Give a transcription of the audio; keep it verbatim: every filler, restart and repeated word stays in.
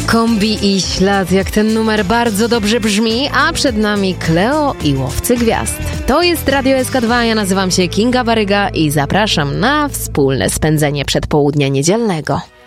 Kombi i Ślad, jak ten numer bardzo dobrze brzmi, a przed nami Kleo i Łowcy Gwiazd. To jest Radio S K dwa, ja nazywam się Kinga Baryga i zapraszam na wspólne spędzenie przedpołudnia niedzielnego.